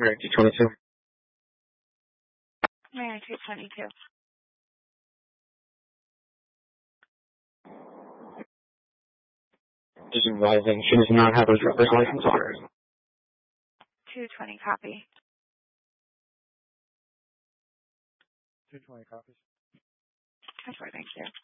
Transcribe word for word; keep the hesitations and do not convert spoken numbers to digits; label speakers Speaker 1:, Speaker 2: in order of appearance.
Speaker 1: Mary two twenty-two.
Speaker 2: Mary two twenty-two.
Speaker 1: Just advising, she does not have her driver's license on her.
Speaker 2: two twenty copy.
Speaker 3: two twenty copies.
Speaker 2: ten four, thank you.